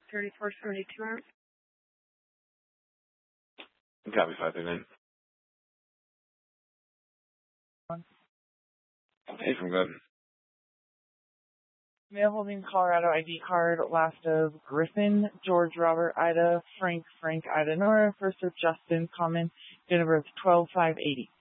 3472 hours. Copy 539. Hey, from good. Male holding Colorado ID card, last of Griffin, George Robert Ida, Frank Ida Nora, first of Justin Common, date of birth 12/5/80.